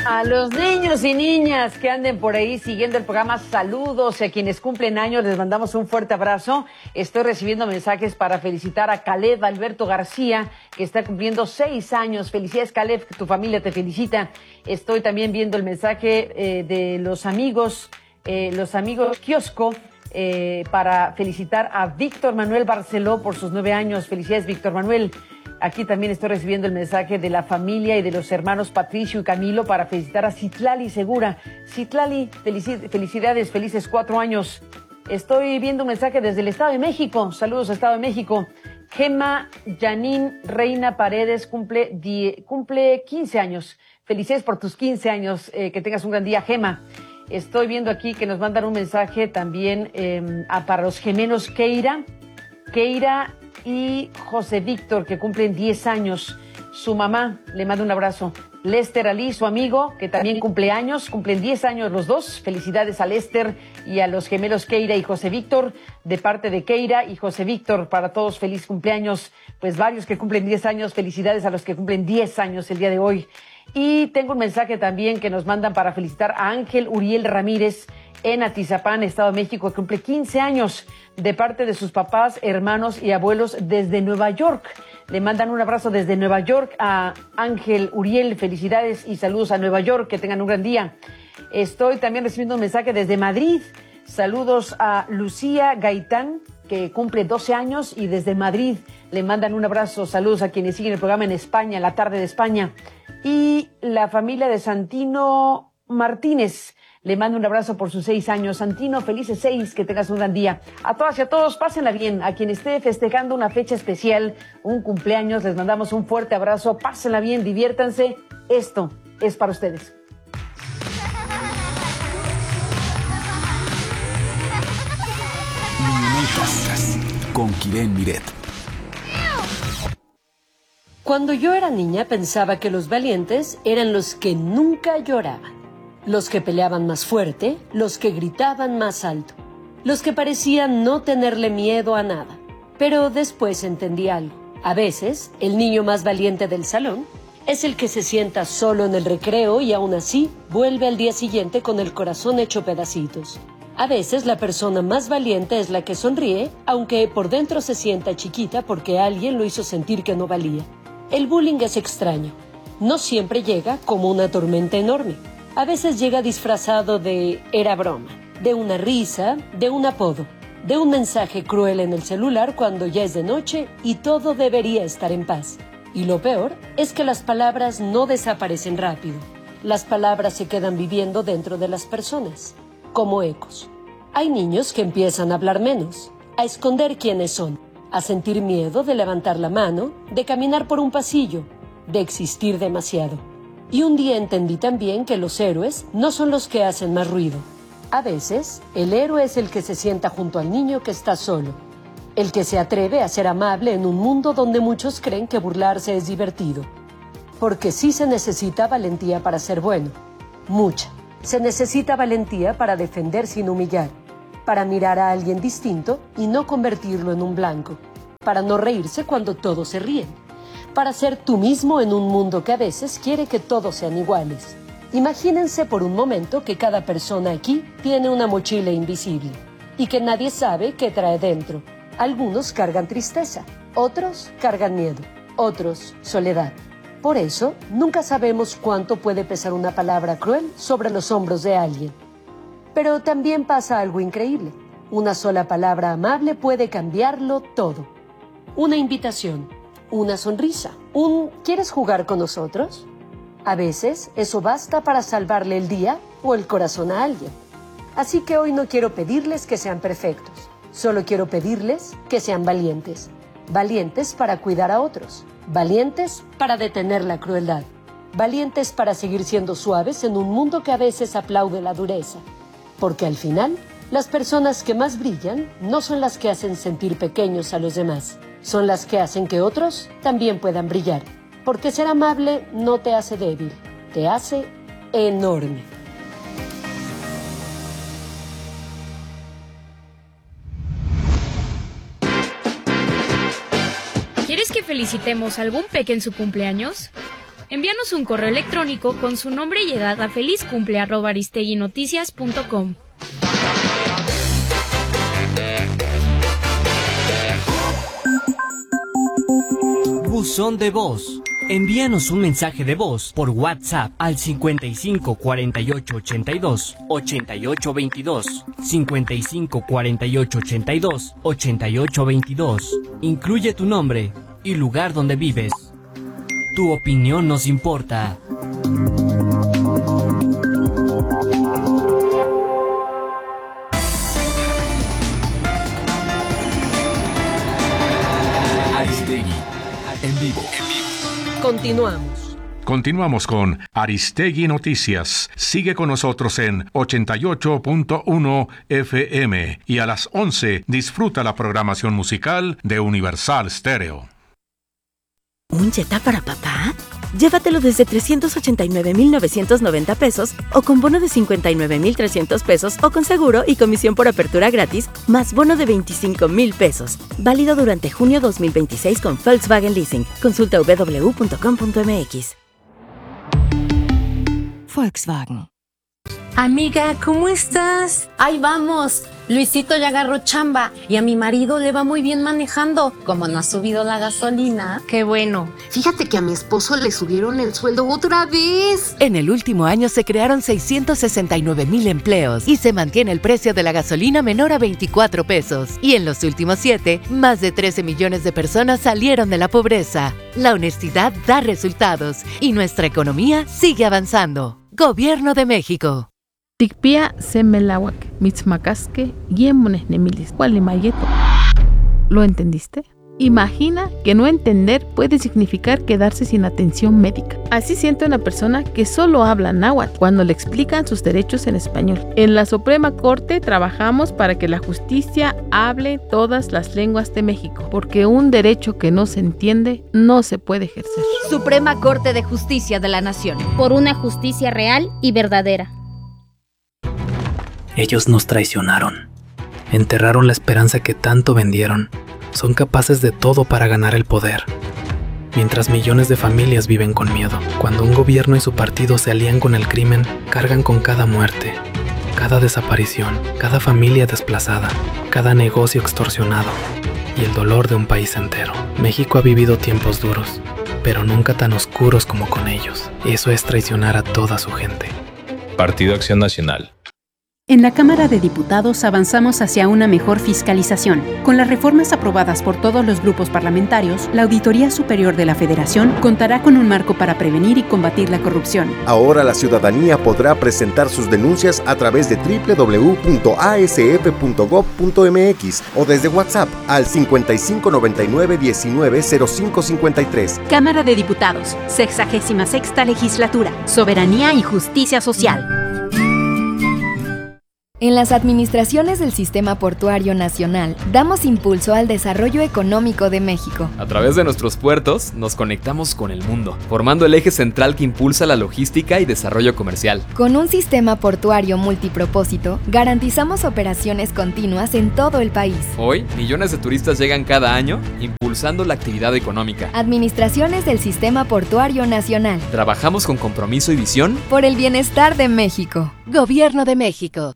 A los niños y niñas que anden por ahí siguiendo el programa, saludos. Y a quienes cumplen años les mandamos un fuerte abrazo. Estoy recibiendo mensajes para felicitar a Caleb Alberto García, que está cumpliendo 6 años. Felicidades, Caleb, que tu familia te felicita. Estoy también viendo el mensaje de los amigos Kiosco, para felicitar a Víctor Manuel Barceló por sus 9 años. Felicidades, Víctor Manuel. Aquí también estoy recibiendo el mensaje de la familia y de los hermanos Patricio y Camilo para felicitar a Citlali Segura. Citlali, felicidades, felices 4 años. Estoy viendo un mensaje desde el Estado de México. Saludos, Estado de México. Gema Janine Reina Paredes cumple 15 años. Felicidades por tus 15 años. Que tengas un gran día, Gema. Estoy viendo aquí que nos mandan un mensaje también para los gemelos Keira y José Víctor, que cumplen 10 años. Su mamá le manda un abrazo. Lester Ali, su amigo, que también cumple años, cumplen 10 años los dos. Felicidades a Lester y a los gemelos Keira y José Víctor, de parte de Keira y José Víctor. Para todos, feliz cumpleaños. Pues varios que cumplen 10 años, felicidades a los que cumplen 10 años el día de hoy. Y tengo un mensaje también que nos mandan para felicitar a Ángel Uriel Ramírez en Atizapán, Estado de México, que cumple 15 años, de parte de sus papás, hermanos y abuelos desde Nueva York. Le mandan un abrazo desde Nueva York a Ángel Uriel. Felicidades y saludos a Nueva York, que tengan un gran día. Estoy también recibiendo un mensaje desde Madrid. Saludos a Lucía Gaitán, que cumple 12 años, y desde Madrid le mandan un abrazo. Saludos a quienes siguen el programa en España, la tarde de España. Y la familia de Santino Martínez le mando un abrazo por sus 6 años. Santino, felices 6, que tengas un gran día. A todas y a todos, pásenla bien. A quien esté festejando una fecha especial, un cumpleaños, les mandamos un fuerte abrazo. Pásenla bien, diviértanse. Esto es para ustedes. Niñonitas con Kiren Miret. Cuando yo era niña pensaba que los valientes eran los que nunca lloraban. Los que peleaban más fuerte, los que gritaban más alto, los que parecían no tenerle miedo a nada. Pero después entendí algo. A veces, el niño más valiente del salón es el que se sienta solo en el recreo y aún así vuelve al día siguiente con el corazón hecho pedacitos. A veces, la persona más valiente es la que sonríe, aunque por dentro se sienta chiquita porque alguien lo hizo sentir que no valía. El bullying es extraño. No siempre llega como una tormenta enorme. A veces llega disfrazado de era broma, de una risa, de un apodo, de un mensaje cruel en el celular cuando ya es de noche y todo debería estar en paz. Y lo peor es que las palabras no desaparecen rápido. Las palabras se quedan viviendo dentro de las personas, como ecos. Hay niños que empiezan a hablar menos, a esconder quiénes son, a sentir miedo de levantar la mano, de caminar por un pasillo, de existir demasiado. Y un día entendí también que los héroes no son los que hacen más ruido. A veces, el héroe es el que se sienta junto al niño que está solo. El que se atreve a ser amable en un mundo donde muchos creen que burlarse es divertido. Porque sí se necesita valentía para ser bueno. Mucha. Se necesita valentía para defender sin humillar. Para mirar a alguien distinto y no convertirlo en un blanco. Para no reírse cuando todos se ríen. Para ser tú mismo en un mundo que a veces quiere que todos sean iguales. Imagínense por un momento que cada persona aquí tiene una mochila invisible y que nadie sabe qué trae dentro. Algunos cargan tristeza, otros cargan miedo, otros soledad. Por eso, nunca sabemos cuánto puede pesar una palabra cruel sobre los hombros de alguien. Pero también pasa algo increíble. Una sola palabra amable puede cambiarlo todo. Una invitación. Una sonrisa, ¿quieres jugar con nosotros? A veces eso basta para salvarle el día o el corazón a alguien. Así que hoy no quiero pedirles que sean perfectos, solo quiero pedirles que sean valientes. Valientes para cuidar a otros, valientes para detener la crueldad, valientes para seguir siendo suaves en un mundo que a veces aplaude la dureza. Porque al final, las personas que más brillan no son las que hacen sentir pequeños a los demás. Son las que hacen que otros también puedan brillar. Porque ser amable no te hace débil, te hace enorme. ¿Quieres que felicitemos a algún peque en su cumpleaños? Envíanos un correo electrónico con su nombre y edad a felizcumple@aristeguinoticias.com. Buzón de voz. Envíanos un mensaje de voz por WhatsApp al 55 48 82 88 22. 55 48 82 88 22. Incluye tu nombre y lugar donde vives. Tu opinión nos importa. Aristegui, en vivo. Continuamos con Aristegui Noticias. Sigue con nosotros en 88.1 FM y a las 11 disfruta la programación musical de Universal Stereo. ¿Un Jetta para papá? Llévatelo desde 389,990 pesos o con bono de 59,300 pesos o con seguro y comisión por apertura gratis, más bono de 25,000 pesos. Válido durante junio 2026 con Volkswagen Leasing. Consulta www.com.mx. Volkswagen. Amiga, ¿cómo estás? Ahí vamos. Luisito ya agarró chamba y a mi marido le va muy bien manejando. Como no ha subido la gasolina. Qué bueno. Fíjate que a mi esposo le subieron el sueldo otra vez. En el último año se crearon 669,000 empleos y se mantiene el precio de la gasolina menor a 24 pesos. Y en los últimos 7, más de 13 millones de personas salieron de la pobreza. La honestidad da resultados y nuestra economía sigue avanzando. Gobierno de México. Tikpia semelawak, mitzmacasque, yemones nemilis, mayeto. ¿Lo entendiste? Imagina que no entender puede significar quedarse sin atención médica. Así siente una persona que solo habla náhuatl cuando le explican sus derechos en español. En la Suprema Corte trabajamos para que la justicia hable todas las lenguas de México, porque un derecho que no se entiende no se puede ejercer. Suprema Corte de Justicia de la Nación. Por una justicia real y verdadera. Ellos nos traicionaron. Enterraron la esperanza que tanto vendieron. Son capaces de todo para ganar el poder. Mientras millones de familias viven con miedo. Cuando un gobierno y su partido se alían con el crimen, cargan con cada muerte, cada desaparición, cada familia desplazada, cada negocio extorsionado y el dolor de un país entero. México ha vivido tiempos duros, pero nunca tan oscuros como con ellos. Eso es traicionar a toda su gente. Partido Acción Nacional. En la Cámara de Diputados avanzamos hacia una mejor fiscalización. Con las reformas aprobadas por todos los grupos parlamentarios, la Auditoría Superior de la Federación contará con un marco para prevenir y combatir la corrupción. Ahora la ciudadanía podrá presentar sus denuncias a través de www.asf.gov.mx o desde WhatsApp al 5599-190553. Cámara de Diputados, 66ª Legislatura, Soberanía y Justicia Social. En las administraciones del Sistema Portuario Nacional, damos impulso al desarrollo económico de México. A través de nuestros puertos, nos conectamos con el mundo, formando el eje central que impulsa la logística y desarrollo comercial. Con un sistema portuario multipropósito, garantizamos operaciones continuas en todo el país. Hoy, millones de turistas llegan cada año, impulsando la actividad económica. Administraciones del Sistema Portuario Nacional. Trabajamos con compromiso y visión por el bienestar de México. Gobierno de México.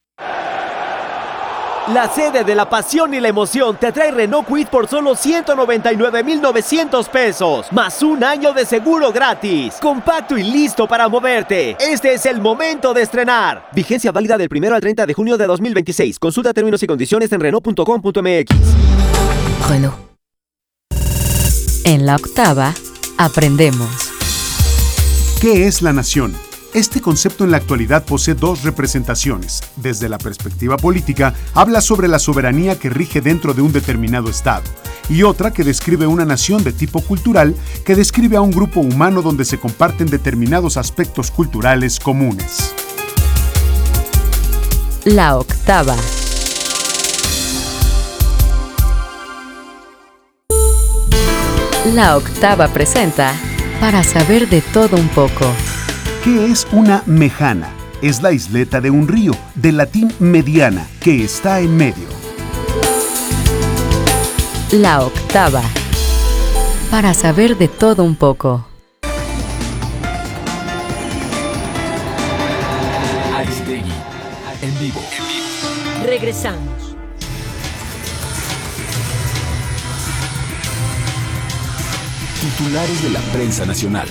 La sede de la pasión y la emoción te trae Renault Kwid por solo 199,900 pesos, más un año de seguro gratis. Compacto y listo para moverte. Este es el momento de estrenar. Vigencia válida del 1 al 30 de junio de 2026. Consulta términos y condiciones en Renault.com.mx. Renault. En la octava, aprendemos. ¿Qué es la nación? Este concepto en la actualidad posee dos representaciones. Desde la perspectiva política, habla sobre la soberanía que rige dentro de un determinado estado, y otra que describe una nación de tipo cultural que describe a un grupo humano donde se comparten determinados aspectos culturales comunes. La octava. La octava presenta Para saber de todo un poco. ¿Qué es una mejana? Es la isleta de un río, del latín mediana, que está en medio. La octava. Para saber de todo un poco. Aristegui en vivo. Regresamos. Titulares de la prensa nacional.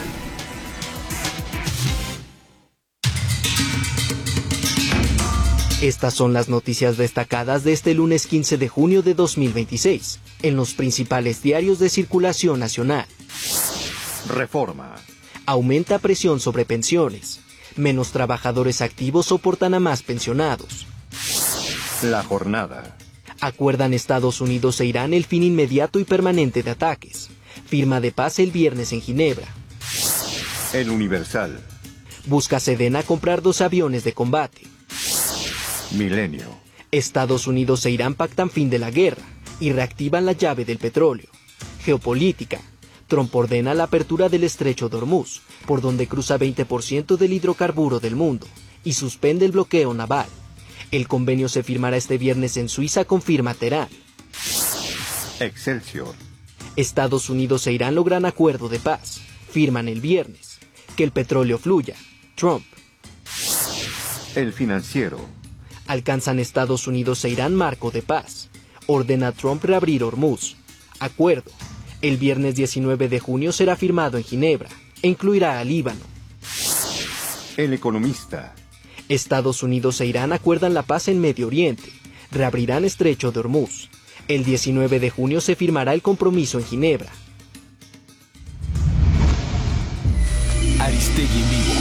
Estas son las noticias destacadas de este lunes 15 de junio de 2026 en los principales diarios de circulación nacional. Reforma. Aumenta presión sobre pensiones. Menos trabajadores activos soportan a más pensionados. La jornada. Acuerdan Estados Unidos e Irán el fin inmediato y permanente de ataques. Firma de paz el viernes en Ginebra. El Universal. Busca Sedena comprar 2 aviones de combate. Milenio. Estados Unidos e Irán pactan fin de la guerra y reactivan la llave del petróleo. Geopolítica. Trump ordena la apertura del estrecho de Hormuz, por donde cruza 20% del hidrocarburo del mundo, y suspende el bloqueo naval. El convenio se firmará este viernes en Suiza, confirma Teherán. Excelsior. Estados Unidos e Irán logran acuerdo de paz. Firman el viernes. Que el petróleo fluya. Trump. El Financiero. Alcanzan Estados Unidos e Irán marco de paz. Ordena Trump reabrir Hormuz. Acuerdo. El viernes 19 de junio será firmado en Ginebra. E incluirá a Líbano. El Economista. Estados Unidos e Irán acuerdan la paz en Medio Oriente. Reabrirán estrecho de Hormuz. El 19 de junio se firmará el compromiso en Ginebra. Aristegui en vivo.